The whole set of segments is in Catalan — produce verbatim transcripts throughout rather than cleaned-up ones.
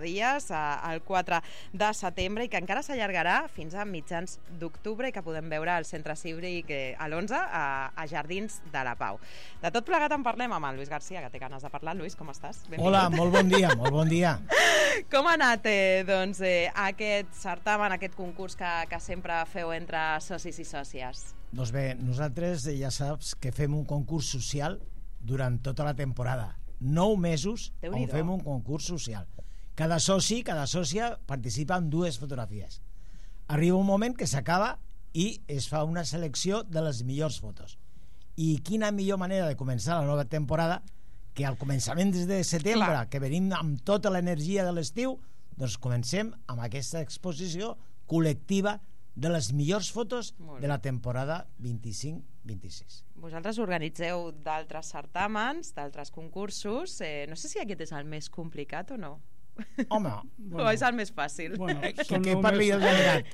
dies, el quatre de setembre, i que encara s'allargarà fins a mitjans d'octubre i que podem veure al Centre Cívic a l'onze a, a Jardins de la Pau. De tot plegat en parlem amb el Lluís Garcia, que té ganes de parlar. Lluís, com estàs? Benvingut. Hola, molt bon dia, molt bon dia. Com ha anat eh, doncs, eh, aquest certamen, aquest concurs que, que sempre feu entre socis i sòcies? Doncs bé, nosaltres ja saps que fem un concurs social durant tota la temporada. Nou mesos on fem un concurs social. Cada soci, cada sòcia participa en dues fotografies. Arriba un moment que s'acaba i es fa una selecció de les millors fotos. I quina millor manera de començar la nova temporada que al començament des de setembre, Clar. que venim amb tota l'energia de l'estiu, doncs comencem amb aquesta exposició col·lectiva de les millors fotos de la temporada vint-i-cinc vint-i-sis. Vosaltres organitzeu d'altres certàmens, d'altres concursos. Eh, no sé si aquest és el més complicat o no. Home, bueno, o és el més fàcil. Bueno, que que parli el delegat.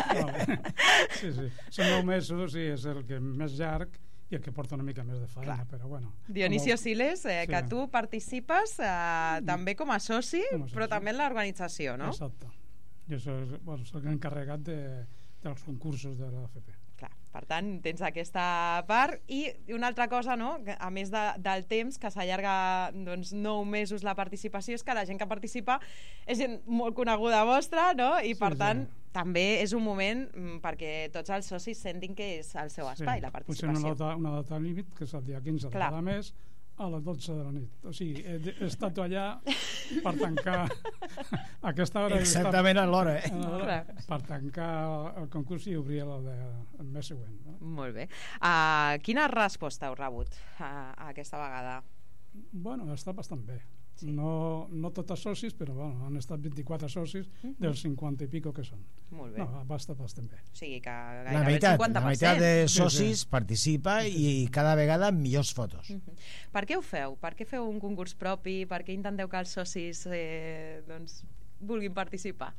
Sí, sí. Són nou mesos i és el que més llarg i el que porta una mica més de feina, Clar. però bueno. Dionisio com... Siles, eh, sí. que tu participes eh, també com a soci, com a soci, però també en l'organització, no? Exacte. Jo soc, bueno, soc encarregat de, dels concursos de l'A F P. Clar, per tant, tens aquesta part. I una altra cosa, no?, a més de, del temps, que s'allarga doncs, nou mesos la participació, és que la gent que participa és gent molt coneguda vostra, no?, i per sí, tant sí. també és un moment perquè tots els socis sentin que és el seu espai, sí, la participació. Potser una data, una data límit, que és el dia quinze de cada mes, a les dotze de la nit. O sigui, he, he estat allà per tancar aquesta hora. Exactament a l'hora, eh? Hora, per tancar el concurs i obrir el, de, el mes següent. No? Molt bé. Uh, quina resposta heu rebut uh, aquesta vegada? Bueno, ha estat bastant bé. Sí. No, no tots socis, però bueno, han estat vint-i-quatre socis uh-huh. dels cinquanta i pico que són. Molt bé. No, va estar bastant bé. O sigui que gairebé la meitat, el cinquanta per cent. La meitat de socis sí, sí. participa i cada vegada amb millors fotos. Uh-huh. Per què ho feu? Per què feu un concurs propi? Per què intenteu que els socis eh, doncs, vulguin participar?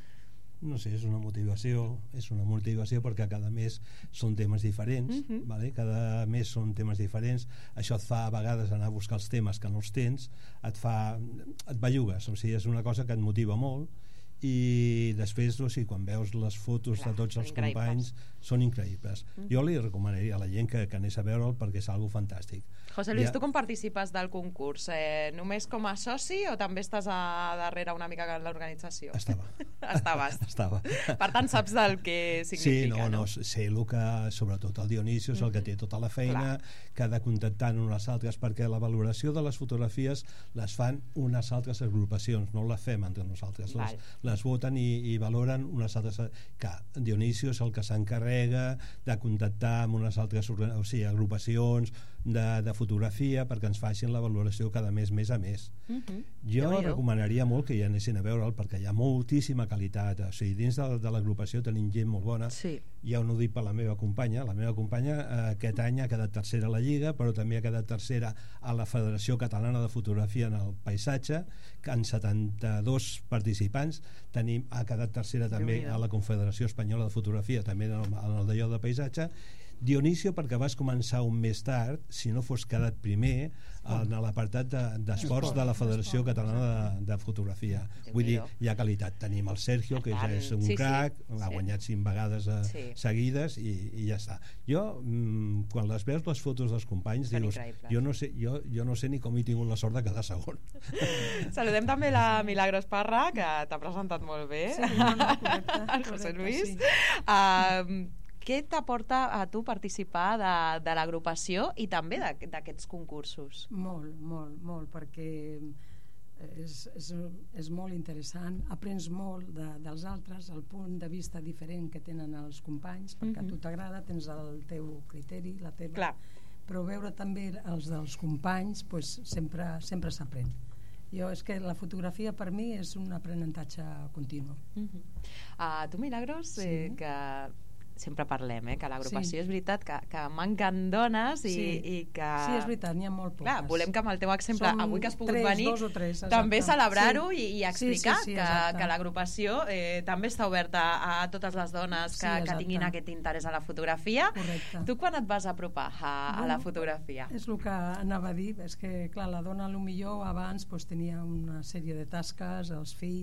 No sé, és una motivació, és una motivació perquè cada mes són temes diferents, uh-huh. vale? Cada mes són temes diferents, això et fa a vegades anar a buscar els temes que no els tens, et fa, et bellugues, o sigui, és una cosa que et motiva molt i després, o sigui, quan veus les fotos Clar, de tots els companys són increïbles. Mm. Jo li recomanaria a la gent que, que anés a veure'l perquè és algo fantàstic. José Luis, ja... tu com participes del concurs? Eh, només com a soci o també estàs a darrere una mica en l'organització? Estava. Estaves. Estava. Per tant, saps del que significa, sí, no, no? no? sé el que, sobretot el Dionisio és el que té tota la feina, Clar. que ha de contactar amb unes altres, perquè la valoració de les fotografies les fan unes altres agrupacions, no les fem entre nosaltres. Les, les les voten i, i valoren unes altres, que Dionisio és el que s'encarrega de contactar amb unes altres o sigui, agrupacions de, de fotografia perquè ens facin la valoració cada mes més a més. Uh-huh. Jo ja recomanaria molt que hi anessin a veure'l perquè hi ha moltíssima qualitat, o sigui, dins de, de l'agrupació tenim gent molt bona, sí. ja ho no dic per la meva companya, la meva companya eh, aquest any ha quedat tercera a la Lliga, però també ha quedat tercera a la Federació Catalana de Fotografia en el Paisatge, que en setanta-dos participants tenim, ha quedat tercera també a la Confederació Espanyola de Fotografia, també en el, en el d'allò de paisatge. Dionisio, perquè vas començar un mes tard, si no fos quedat primer en l'apartat d'esports de, de la Federació Catalana de, de Fotografia. Vull dir, hi ha qualitat. Tenim el Sergio, que ja és un sí, crac, sí. ha guanyat cinc vegades a, sí. seguides i, i ja està. Jo, mmm, quan les veus les fotos dels companys, dius, jo no, sé, jo, jo no sé ni com he tingut la sort de quedar segon. Saludem també la Milagros Parra, que t'ha presentat molt bé. Sí, no, no, correcte, el José correcte, Luis. Sí. Uh, què t'aporta a tu participar de, de l'agrupació i també d'aquests concursos? Molt, molt, molt, perquè és, és, és molt interessant, aprens molt de, dels altres, el punt de vista diferent que tenen els companys, perquè mm-hmm. a tu t'agrada, tens el teu criteri, la teva, Clar. però veure també els dels companys pues, sempre, sempre s'aprèn. Jo, és que la fotografia per mi és un aprenentatge continu. Mm-hmm. uh, tu, Milagros, sí. eh, que sempre parlem, eh, que l'agrupació sí. és veritat que, que manquen dones i, sí. i que... Sí, és veritat, n'hi ha molt poques. Clar, volem que amb el teu exemple, Som avui que has pogut tres, venir, dos o tres, també celebrar-ho sí. i, i explicar sí, sí, sí, que, que l'agrupació eh, també està oberta a totes les dones que, sí, que tinguin aquest interès a la fotografia. Correcte. Tu quan et vas apropar a, a bueno, la fotografia? És el que anava a dir, és que clar, la dona potser abans pues, tenia una sèrie de tasques, els fills,